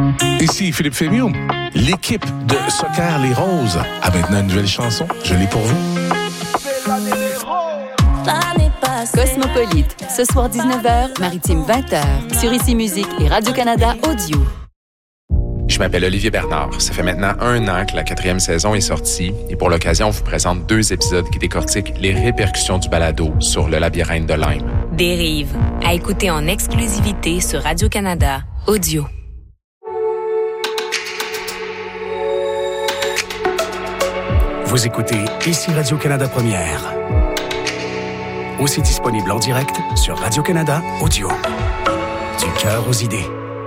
Ici Philippe Fémieux. L'équipe de Soccer Les Roses a maintenant une nouvelle chanson. Je l'ai pour vous. Cosmopolite, ce soir 19h, Maritime 20h, sur Ici Musique et Radio-Canada Audio. Je m'appelle Olivier Bernard. Ça fait maintenant 1 an que la 4e saison est sortie et pour l'occasion, on vous présente 2 épisodes qui décortiquent les répercussions du balado sur le labyrinthe de Lyme. Dérive, à écouter en exclusivité sur Radio-Canada Audio. Vous écoutez Ici Radio-Canada Première. Aussi disponible en direct sur Radio-Canada Audio. Du cœur aux idées.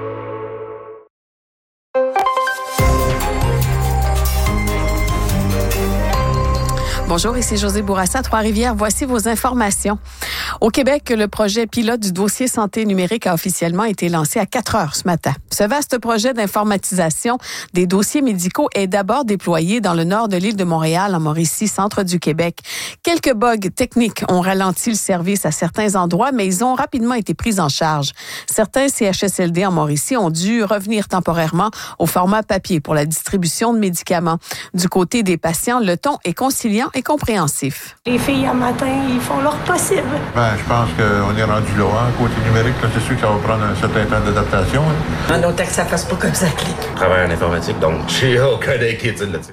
Bonjour, ici Josée Bourassa, Trois-Rivières. Voici vos informations. Au Québec, le projet pilote du dossier santé numérique a officiellement été lancé à 4 heures ce matin. Ce vaste projet d'informatisation des dossiers médicaux est d'abord déployé dans le nord de l'île de Montréal, en Mauricie, centre du Québec. Quelques bugs techniques ont ralenti le service à certains endroits, mais ils ont rapidement été pris en charge. Certains CHSLD en Mauricie ont dû revenir temporairement au format papier pour la distribution de médicaments. Du côté des patients, le ton est conciliant et compréhensif. Les filles, à matin, ils font leur possible. Je pense qu'on est rendu là. Côté numérique, là, c'est sûr que ça va prendre un certain temps d'adaptation. On autant que ça fasse pas comme ça clique. Je travaille en informatique, donc j'ai aucun inquiétude là-dessus.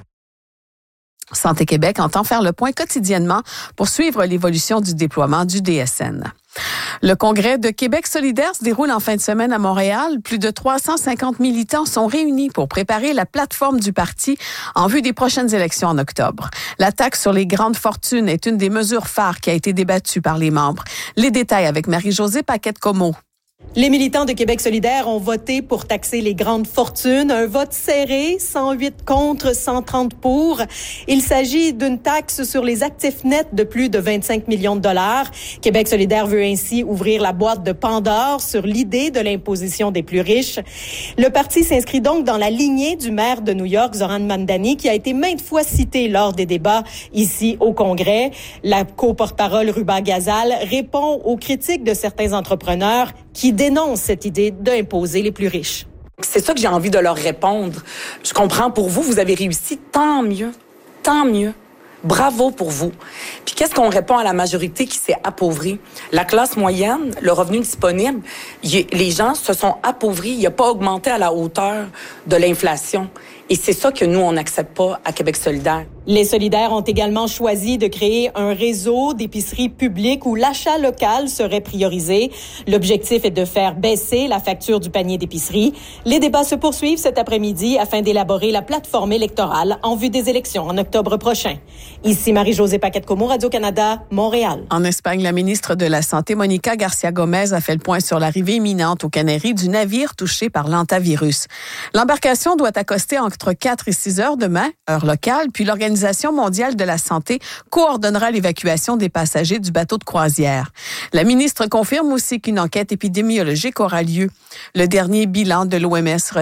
Santé Québec entend faire le point quotidiennement pour suivre l'évolution du déploiement du DSN. Le congrès de Québec solidaire se déroule en fin de semaine à Montréal. Plus de 350 militants sont réunis pour préparer la plateforme du parti en vue des prochaines élections en octobre. La taxe sur les grandes fortunes est une des mesures phares qui a été débattue par les membres. Les détails avec Marie-Josée Paquette-Comeau. Les militants de Québec solidaire ont voté pour taxer les grandes fortunes. Un vote serré, 108 contre, 130 pour. Il s'agit d'une taxe sur les actifs nets de plus de 25 millions de dollars. Québec solidaire veut ainsi ouvrir la boîte de Pandore sur l'idée de l'imposition des plus riches. Le parti s'inscrit donc dans la lignée du maire de New York, Zoran Mamdani, qui a été maintes fois cité lors des débats ici au Congrès. La co-porte-parole Ruba Gazal répond aux critiques de certains entrepreneurs qui dénoncent cette idée d'imposer les plus riches. C'est ça que j'ai envie de leur répondre. Je comprends pour vous, vous avez réussi, tant mieux, tant mieux. Bravo pour vous. Puis qu'est-ce qu'on répond à la majorité qui s'est appauvrie? La classe moyenne, le revenu disponible, les gens se sont appauvris, il n'a pas augmenté à la hauteur de l'inflation. Et c'est ça que nous, on n'accepte pas à Québec solidaire. Les solidaires ont également choisi de créer un réseau d'épiceries publiques où l'achat local serait priorisé. L'objectif est de faire baisser la facture du panier d'épicerie. Les débats se poursuivent cet après-midi afin d'élaborer la plateforme électorale en vue des élections en octobre prochain. Ici Marie-Josée Paquette-Comeau, Radio-Canada, Montréal. En Espagne, la ministre de la Santé, Monica Garcia-Gomez, a fait le point sur l'arrivée imminente aux Canaries du navire touché par l'hantavirus. L'embarcation doit accoster entre 4 et 6 heures demain, heure locale, puis l'Organisation mondiale de la santé coordonnera l'évacuation des passagers du bateau de croisière. La ministre confirme aussi qu'une enquête épidémiologique aura lieu. Le dernier bilan de l'OMS